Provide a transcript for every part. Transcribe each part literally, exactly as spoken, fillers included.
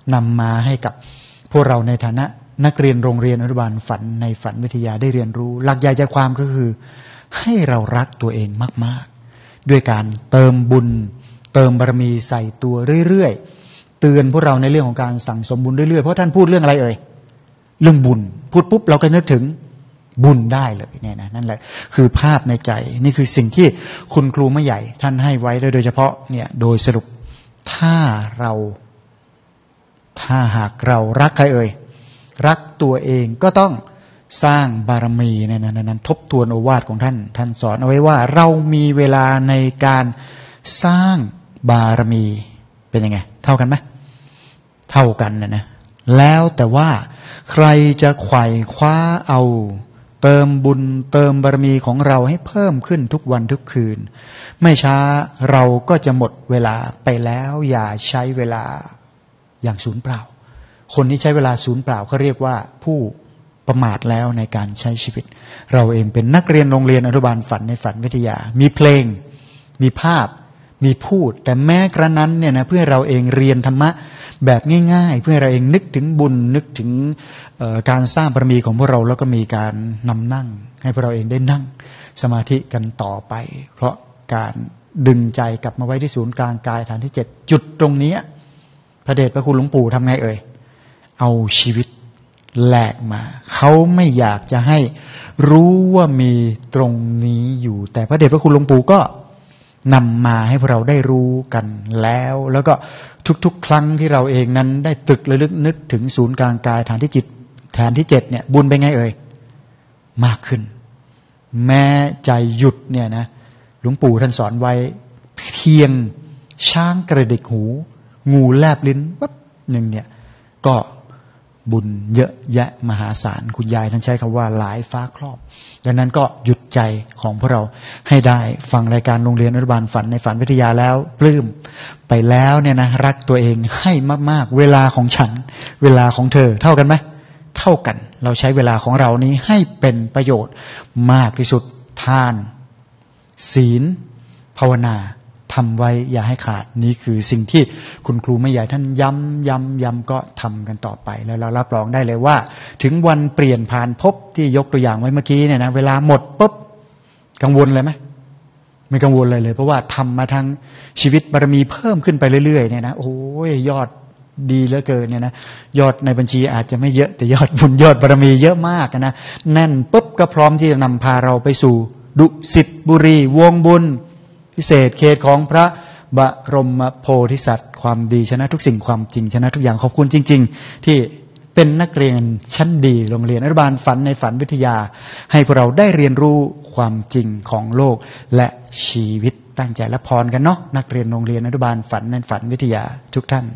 นำมาให้กับพวกเราในฐานะนักเรียนโรงเรียนอนุบาลฝันในฝันวิทยาได้เรียนรู้หลักใหญ่ใจความก็คือให้เรารักตัวเองมากๆด้วยการเติมบุญเติมบารมีใส่ตัวเรื่อยๆเตือนพวกเราในเรื่องของการสั่งสมบุญเรื่อยๆเพราะท่านพูดเรื่องอะไรเอ่ยเรื่องบุญพูดปุ๊บเราก็นึกถึงบุญได้เลยเนี่ยนะนั่นแหละคือภาพในใจนี่คือสิ่งที่คุณครูไม่ใหญ่ท่านให้ไว้โดยเฉพาะเนี่ยโดยสรุปถ้าเราถ้าหากเรารักใครเอ่ยรักตัวเองก็ต้องสร้างบารมีในนั้นนั้นทบทวนโอวาทของท่านท่านสอนเอาไว้ว่าเรามีเวลาในการสร้างบารมีเป็นยังไงเท่ากันไหมเท่ากันนะนะแล้วแต่ว่าใครจะไขว่คว้าเอาเติมบุญเติมบารมีของเราให้เพิ่มขึ้นทุกวันทุกคืนไม่ช้าเราก็จะหมดเวลาไปแล้วอย่าใช้เวลาอย่างสูญเปล่าคนที่ใช้เวลาสูญเปล่าเขาเรียกว่าผู้ประมาทแล้วในการใช้ชีวิตเราเองเป็นนักเรียนโรงเรียนอนุบาลฝันในฝันวิทยามีเพลงมีภาพมีพูดแต่แม้กระนั้นเนี่ยนะเพื่อเราเองเรียนธรรมะแบบง่ายๆเพื่อเราเองนึกถึงบุญนึกถึงการสร้างบารมีของพวกเราแล้วก็มีการนำนั่งให้พวกเราเองได้นั่งสมาธิกันต่อไปเพราะการดึงใจกลับมาไว้ที่ศูนย์กลางกายฐานที่เจ็ดจุดตรงนี้พระเดชพระคุณหลวงปู่ทำไงเอ่ยเอาชีวิตแลกมาเขาไม่อยากจะให้รู้ว่ามีตรงนี้อยู่แต่พระเดชพระคุณหลวงปู่ก็นำมาให้พวกเราได้รู้กันแล้วแล้วก็ทุกๆครั้งที่เราเองนั้นได้ตรึกระลึกนึกถึงศูนย์กลางกายฐานที่จิตฐานที่เจ็ดเนี่ยบุญเป็นไงเอ่ยมากขึ้นแม้ใจหยุดเนี่ยนะหลวงปู่ท่านสอนไว้เพียงช้างกระดิกหูงูแลบลิ้นปั๊บหนึ่งเนี่ยก็บุญเยอะแยะมหาศาลคุณยายท่านใช้คำว่าหลายฟ้าครอบดังนั้นก็หยุดใจของพวกเราให้ได้ฟังรายการโรงเรียนอนุบาลฝันในฝันวิทยาแล้วปลื้มไปแล้วเนี่ยนะรักตัวเองให้มากๆเวลาของฉันเวลาของเธอเท่ากันไหมเท่ากันเราใช้เวลาของเรานี้ให้เป็นประโยชน์มากที่สุดทานศีลภาวนาทำไว้อย่าให้ขาดนี่คือสิ่งที่คุณครูไม่ใหญ่ท่านย้ำย้ำย้ำก็ทำกันต่อไปแล้วเรารับรองได้เลยว่าถึงวันเปลี่ยนผ่านภพที่ยกตัวอย่างไว้เมื่อกี้เนี่ยนะเวลาหมดปุ๊บกังวลเลยไหมไม่กังวลเลยเลยเพราะว่าทำมาทั้งชีวิตบารมีเพิ่มขึ้นไปเรื่อยๆเนี่ยนะโอ้ยยอดดีเหลือเกินเนี่ยนะยอดในบัญชีอาจจะไม่เยอะแต่ยอดบุญยอดบารมีเยอะมากนะแน่นปุ๊บก็พร้อมที่จะนำพาเราไปสู่ดุสิตบุรีวงบุญพิเศษเขตของพระบรมโพธิสัตว์ความดีชนะทุกสิ่งความจริงชนะทุกอย่างขอบคุณจริงๆที่เป็นนักเรียนชั้นดีโรงเรียนอนุบาลฝันในฝันวิทยาให้พวกเราได้เรียนรู้ความจริงของโลกและชีวิตตั้งใจและพรกันเนาะนักเรียนโรงเรียนอนุบาลฝันในฝันวิทยาทุกท่าน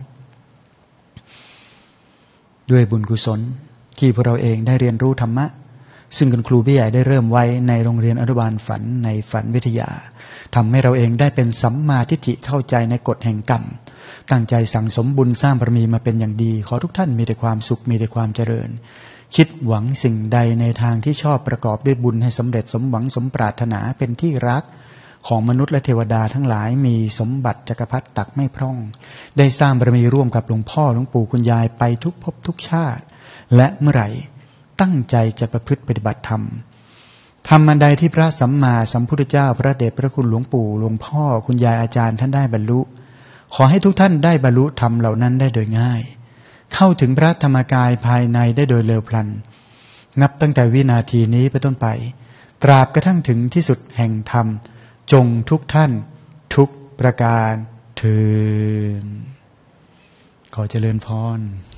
ด้วยบุญกุศลที่พวกเราเองได้เรียนรู้ธรรมะซึ่งคุณครูพี่ใหญ่ได้เริ่มไว้ในโรงเรียนอนุบาลฝันในฝันวิทยาทำให้เราเองได้เป็นสัมมาทิฏฐิเข้าใจในกฎแห่งกรรมตั้งใจสั่งสมบุญสร้างบารมีมาเป็นอย่างดีขอทุกท่านมีแต่ความสุขมีแต่ความเจริญคิดหวังสิ่งใดในทางที่ชอบประกอบด้วยบุญให้สำเร็จสมหวังสมปรารถนาเป็นที่รักของมนุษย์และเทวดาทั้งหลายมีสมบัติจักรพรรดิตักไม่พร่องได้สร้างบารมีร่วมกับหลวงพ่อหลวงปู่คุณยายไปทุกภพทุกชาติและเมื่อไหร่ตั้งใจจะประพฤติปฏิบัติธรรมธรรมอันใดที่พระสัมมาสัมพุทธเจ้าพระเดชพระคุณหลวงปู่หลวงพ่อคุณยายอาจารย์ท่านได้บรรลุขอให้ทุกท่านได้บรรลุธรรมเหล่านั้นได้โดยง่ายเข้าถึงพระธรรมกายภายในได้โดยเร็วพลันนับตั้งแต่วินาทีนี้ไปต้นไปตราบกระทั่งถึงที่สุดแห่งธรรมจงทุกท่านทุกประการเทอญขอเจริญพร